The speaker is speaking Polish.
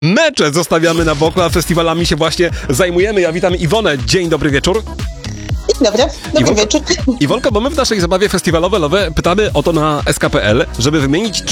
Mecze zostawiamy na boku, a festiwalami się właśnie zajmujemy. Ja witam Iwonę. Dzień dobry wieczór. Dobry wieczór. Iwonko, bo my w naszej zabawie festiwalowe pytamy o to na SK.pl, żeby wymienić